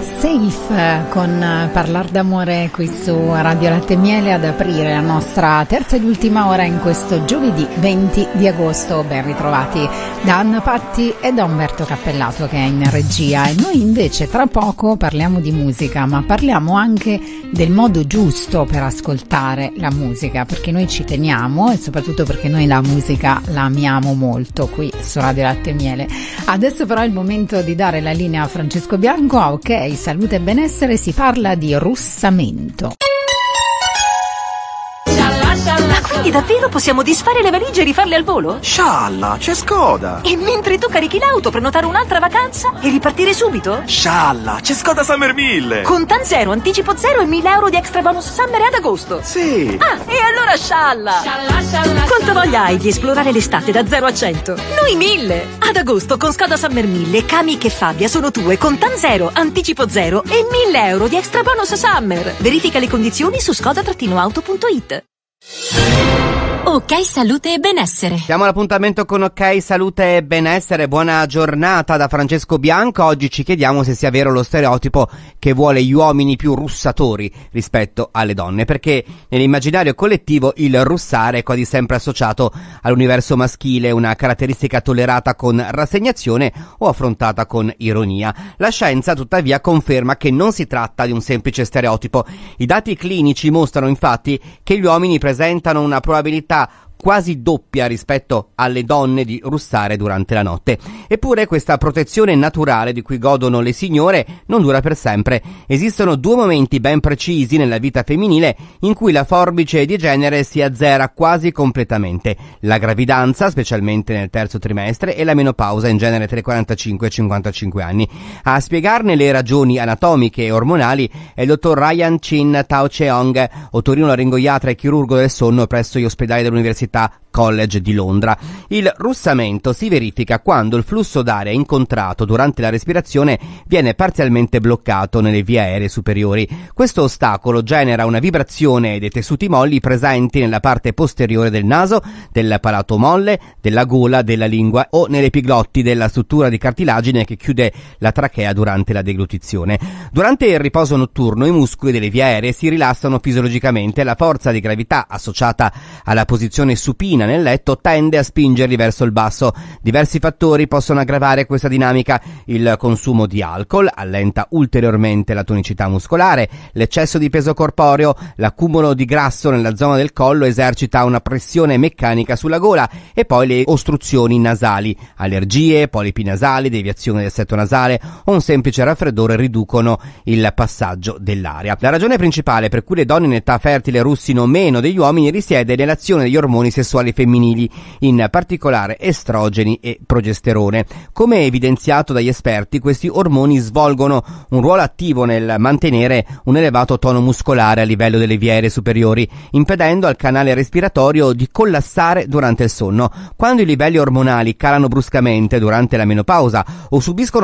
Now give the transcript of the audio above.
Safe con Parlar d'amore qui su Radio Latte e Miele ad aprire la nostra terza ed ultima ora in questo giovedì 20 di agosto. Ben ritrovati da Anna Patti e da Umberto Cappellato che è in regia, e noi invece tra poco parliamo di musica, ma parliamo anche del modo giusto per ascoltare la musica, perché noi ci teniamo e soprattutto perché noi la musica la amiamo molto qui su Radio Latte e Miele. Adesso però è il momento di dare la linea a Francesco Bianco. Ok, salute e benessere, si parla di russamento. Ma quindi davvero possiamo disfare le valigie e rifarle al volo? Scialla, c'è Skoda! E mentre tu carichi l'auto, prenotare un'altra vacanza e ripartire subito? Scialla, c'è Skoda Summer 1000! Con TAN zero, anticipo zero e 1.000 euro di extra bonus summer ad agosto! Sì! Ah, e allora scialla! Quanta voglia hai di esplorare l'estate da 0 a 100? Noi 1000! Ad agosto con Skoda Summer 1000, Kamiq e Fabia sono tue con TAN zero, anticipo zero e 1.000 euro di extra bonus summer! Verifica le condizioni su skoda-auto.it. Ok Salute e Benessere. Siamo all'appuntamento con Ok Salute e Benessere. Buona giornata da Francesco Bianco. Oggi ci chiediamo se sia vero lo stereotipo che vuole gli uomini più russatori rispetto alle donne, perché nell'immaginario collettivo il russare è quasi sempre associato all'universo maschile, una caratteristica tollerata con rassegnazione o affrontata con ironia. La scienza tuttavia conferma che non si tratta di un semplice stereotipo. I dati clinici mostrano infatti che gli uomini presentano una probabilità quasi doppia rispetto alle donne di russare durante la notte. Eppure questa protezione naturale di cui godono le signore non dura per sempre. Esistono due momenti ben precisi nella vita femminile in cui la forbice di genere si azzera quasi completamente: la gravidanza, specialmente nel terzo trimestre, e la menopausa, in genere tra i 45 e i 55 anni. A spiegarne le ragioni anatomiche e ormonali è il dottor Ryan Chin Tao Cheong, otorinolaringoiatra e chirurgo del sonno presso gli ospedali dell'Università College di Londra. Il russamento si verifica quando il flusso d'aria incontrato durante la respirazione viene parzialmente bloccato nelle vie aeree superiori. Questo ostacolo genera una vibrazione dei tessuti molli presenti nella parte posteriore del naso, del palato molle, della gola, della lingua o nell'epiglotti della struttura di cartilagine che chiude la trachea durante la deglutizione. Durante il riposo notturno i muscoli delle vie aeree si rilassano fisiologicamente e la forza di gravità associata alla posizione supina nel letto tende a spingerli verso il basso. Diversi fattori possono aggravare questa dinamica: il consumo di alcol allenta ulteriormente la tonicità muscolare, l'eccesso di peso corporeo, l'accumulo di grasso nella zona del collo esercita una pressione meccanica sulla gola, e poi le ostruzioni nasali, allergie, polipi nasali, deviazione del setto nasale o un semplice raffreddore riducono il passaggio dell'aria. La ragione principale per cui le donne in età fertile russino meno degli uomini risiede nell'azione degli ormoni sessuali femminili, in particolare estrogeni e progesterone. Come evidenziato dagli esperti, questi ormoni svolgono un ruolo attivo nel mantenere un elevato tono muscolare a livello delle vie aeree superiori, impedendo al canale respiratorio di collassare durante il sonno. Quando i livelli ormonali calano bruscamente durante la menopausa o subiscono